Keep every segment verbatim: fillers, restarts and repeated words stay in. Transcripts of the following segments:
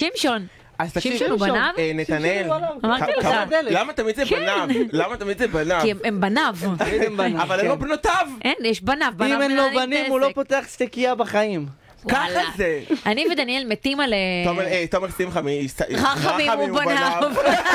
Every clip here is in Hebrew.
שמשון. אז תקשיב, שמשון הוא בניו? נתנאל, אמרתי לך. למה תמיד זה בניו? למה תמיד זה בניו? כי הם בניו. אבל הם לא בנותיו. אין, יש בניו. אם אין לו בנים, הוא לא פותח סטקייה בחיים. ככה זה. אני ודניאל מתים על... תומר שמחה רחמים הוא בניו.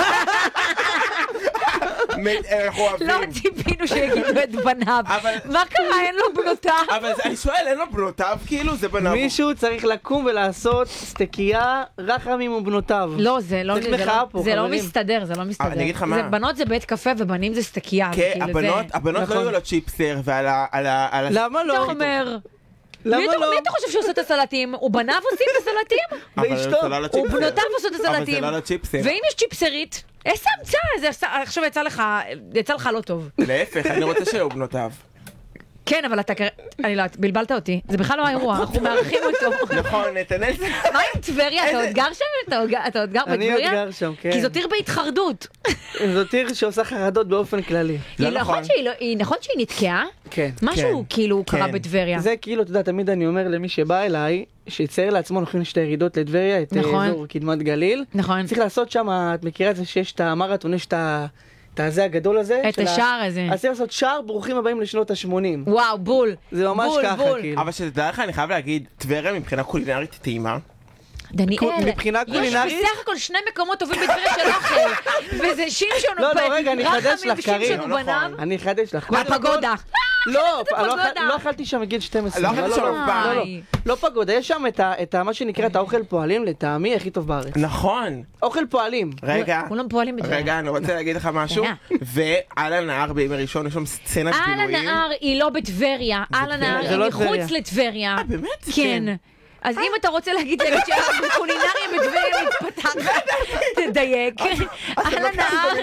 לא ציפינו שיגידו את בניו. מה קרה? אין לו בנותיו. אבל אני שואל, אין לו בנותיו? כאילו זה בניו. מישהו צריך לקום ולעשות סטקייה רחמים ובנותיו. לא, זה לא זה לא מסתדר, זה לא מסתדר. אני אגיד לך מה. בנות זה בית קפה ובנים זה סטקייה. כן, הבנות לא יהיו לו צ'יפסר ועל ה... למה לא? אתה אומר... למה לא? מי אתה חושב שעושה את הסלטים? הוא בניו עושים את הסלטים? ואשתו. הוא בנותיו עושות את הסלטים. אבל זה לא לצ'יפסר. ואם יש צ'יפסרית, איזה המצאה, עכשיו יצא לך, יצא לך לא טוב. להפך, אני רוצה שיהיו בנותיו. כן, אבל אתה, אני לא, בלבלת אותי. זה בכלל לא האירוע, אנחנו מארחים אותו. נכון, נתנאל. מה עם טבריה? אתה עוד גר שם? אתה עוד גר בטבריה? אני עוד גר שם, כן. כי זאת עיר בהתחרדות. זאת עיר שעושה חרדות באופן כללי. נכון שהיא נתקעה? כן. משהו כאילו קרה בטבריה. זה כאילו, אתה יודע, תמיד אני אומר למי שבא אליי, שיצייר לעצמו, אנחנו יכולים שתי ירידות לטבריה, את אזור קדמת גליל. נכון. צריך לעשות שם, את מכירה את זה שיש את המרתון, יש את ה... את הזה הגדול הזה. את השער הזה. אז צריך לעשות שער ברוכים הבאים לשנות ה-שמונים. וואו, בול. זה ממש ככה, כאילו. אבל שתדע לך, אני חייב להגיד, טבריה מבחינה קולינרית טעימה. דניאל, מבחינה קולינרית? יש בסך הכל שני מקומות טובים בטבריה של אוכל. וזה שמשון לא, לא, רגע, אני אחדש לך, קרים. אני אחדש לך. הפגודה. לא, לא אכלתי שם מגיל שתים עשרה. לא אכלתי שם אף פעם. לא פגודה, יש שם את מה שנקרא את האוכל פועלים, לטעמי הכי טוב בארץ. נכון. אוכל פועלים. רגע, כולם פועלים בטבריה. רגע, אני רוצה להגיד לך משהו. ועל הנהר בימי ראשון יש שם סצנת בילויים. על הנהר היא לא בטבריה, על הנהר היא מחוץ לטבריה. אה, באמת? כן. אז אם אתה רוצה להגיד שהקולינריה בטבריה מתפתחת, תדייק. על הנהר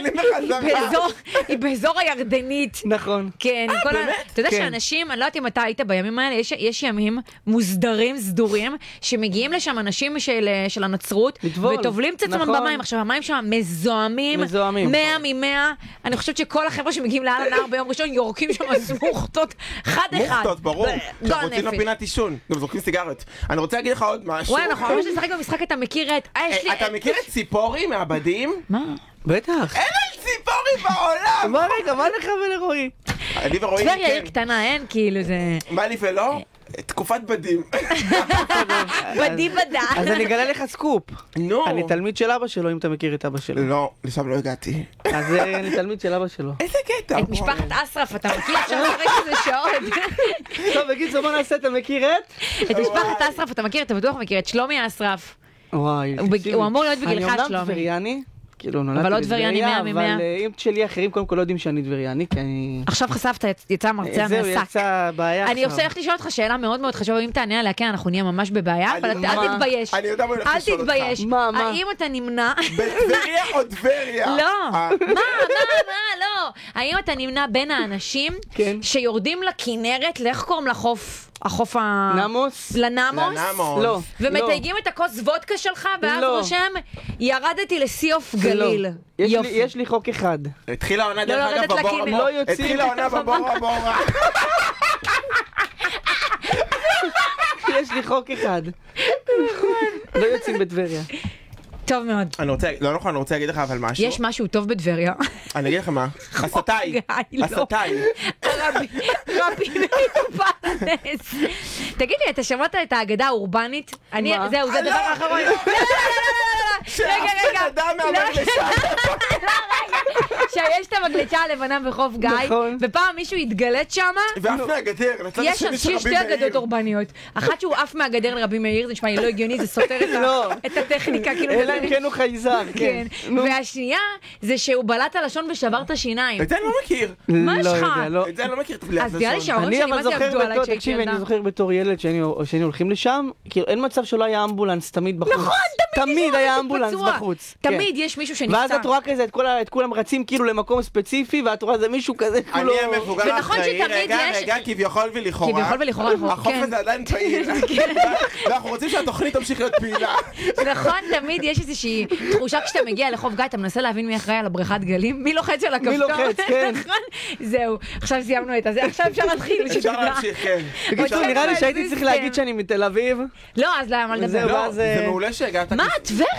היא באזור הירדנית. נכון. כן. אתה יודע שאנשים, אני לא יודעת אם אתה היית בימים האלה, יש ימים מוסדרים, סדורים, שמגיעים לשם אנשים של הנצרות, וטובלים את עצמם במים. עכשיו, המים שם מזוהמים, מאה ממאה. אני חושבת שכל החבר'ה שמגיעים לעל הנהר ביום ראשון יורקים שם מוכתות חד אחד. מוכתות, ברור. עכשיו רוצים לו פינת עישון, גם זורקים סיגרת. אני רוצה להגיד לך עוד משהו. וואי, אנחנו ממש נשחק במשחק, אתה מכיר את... אתה מכיר את ציפורי מהבדים? מה? בטח. אין על ציפורי בעולם! מה רגע, מה לך ולרועי? אני ורועי, כן. טבריה עיר קטנה, אין כאילו זה... מה לי ולא? תקופת בדים. בדי בדה. אז אני אגלה לך סקופ. נו. אני תלמיד של אבא שלו, אם אתה מכיר את אבא שלו. לא, לשם לא הגעתי. אז אני תלמיד של אבא שלו. איזה קטע. את משפחת אסרף, אתה מכיר שם אחרי שזה שעות. טוב, בקיצור, מה נעשה, אתה מכיר את? את משפחת אסרף, אתה מכיר, אתה בטוח מכיר, את שלומי אסרף. וואי, הוא אמור להיות בגילך שלומי. אני אומנם טבריאני, כאילו נולדתי אבל לא טבריאני מאה ממאה. אבל אם שלי אחרים קודם כל לא יודעים שאני טבריאני, כי אני... עכשיו חשפת, יצא מרצע מהשק. זהו, יצא בעיה עכשיו. אני רוצה ללכת לשאול אותך שאלה מאוד מאוד חשובה, אם תענה עליה, כן, אנחנו נהיה ממש בבעיה, אבל אל תתבייש. אני יודע מה הולך לשאול אותך. אל תתבייש. מה, מה? האם אתה נמנע... בטבריה או טבריה? לא. מה, מה, מה, לא. האם אתה נמנע בין האנשים שיורדים לכנרת, לאיך קוראים לחוף? החוף ה... נמוס? לנמוס? לנמוס. לא. ומתייגים את הכוס וודקה שלך, ואז רושם, ירדתי לסיוף גליל. יש לי חוק אחד. התחילה העונה דרך אגב בבורה בורה. התחילה העונה בבורה בורה. יש לי חוק אחד. לא יוצאים בטבריה. טוב מאוד. אני רוצה, לא נכון, אני רוצה להגיד לך אבל משהו. יש משהו טוב בטבריה. אני אגיד לך מה. הסתאי. הסתאי. רבי, רבי מטופל הנס. תגיד לי, אתה שמעת את האגדה האורבנית? אני, זהו, זה הדבר האחרון. רגע, רגע. שיש את המגלצ'ה הלבנה בחוף גיא, ופעם מישהו התגלת שם. ואף מהגדר, לצד השני של רבי מאיר. יש שתי אגדות אורבניות. אחת שהוא אף מהגדר לרבי מאיר, זה נשמע לי לא הגיוני, זה סותר את הטכניקה. אלא אם כן הוא חייזר, כן. והשנייה, זה שהוא בלט הלשון ושבר את השיניים. את זה אני לא מכיר. מה יש לך? את זה אני לא מכיר, את בלט אז נראה לי לשון. שההורים שלי מה זה עבדו עליי כשהייתי תקשיב, ילדה. אני זוכר בתור ילד שהיינו הולכים לשם, כאילו אין מצב שלא היה אמבולנס תמיד בחוץ. נכון, תמיד היה אמבולנס בחוץ. תמיד יש מישהו שנפצע. ואז את רואה כזה, את כולם רצים כאילו למקום ספציפי, ואת רואה זה מישהו כזה אני המבוגר האחראי, רגע, רגע, כביכול ולכאורה. כביכול ולכאורה, החוף הזה עדיין פעיל. ואנחנו רוצים שהתוכנית תמשיך להיות פעילה. נכון, תמיד יש איזושהי תחושה כשאתה מגיע לחוף גיא, אתה מנסה להבין מי אחראי על הבריכת גלים, מי לוחץ על הכפתור. מי לוחץ, כן. זהו, עכשיו סיימנו את זה, עכשיו אפשר להתחיל. אפשר להמשיך, כן. בקיצור, נראה לי שהייתי צריך להגיד שאני מתל אביב. לא, אז למה לדבר? זה מעולה שהגעת. מה, טבריה?